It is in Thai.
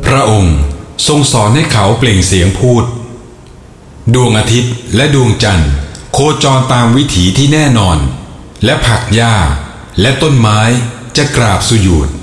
พระองค์ทรงสอนให้เขาเปล่งเสียงพูดดวงอาทิตย์และดวงจันทร์โคจรตามวิถีที่แน่นอนและผักหญ้าและต้นไม้จะกราบสุญูด